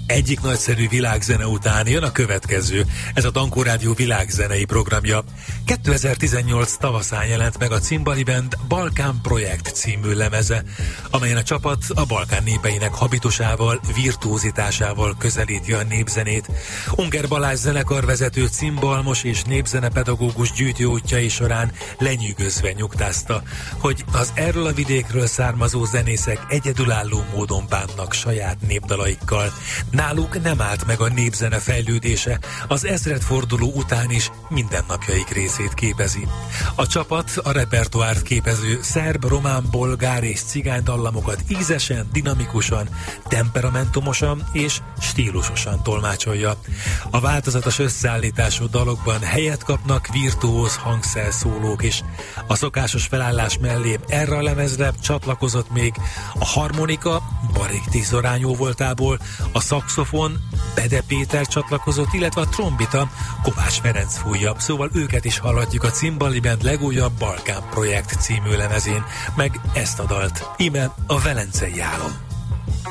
Egyik nagyszerű világzene után jön a következő. Ez a Dankó Rádió világzenei programja. 2018 tavaszán jelent meg a Cimbali Band Balkán Projekt című lemeze, amelyen a csapat a Balkán népeinek habitusával, virtuózitásával közelíti a népzenét. Unger Balázs zenekarvezető cimbalmos és népzenepedagógus gyűjtőútjai során lenyűgözve nyugtázta, hogy az erről a vidékről származó zenészek egyedülálló módon bánnak saját népdalaikkal. Náluk nem állt meg a népzene fejlődése, az ezredforduló után is mindennapjaik részét képezi. A csapat a repertoárt képező szerb, román, bolgár és cigány dallamokat ízesen, dinamikusan, temperamentumosan és stílusosan tolmácsolja. A változatos összeállítású dalokban helyet kapnak virtuóz hangszerszólók is. A szokásos felállás mellé erre a lemezre csatlakozott még a harmonika Barik Tisztorány jóvoltából, a szaxofon Bede Péter csatlakozott, illetve a trombita Kovács Ferenc fújja, szóval őket is hallhatjuk a Cimbali Band legújabb Balkán Projekt című lemezén, meg ezt a dalt, íme a Velencei Álom.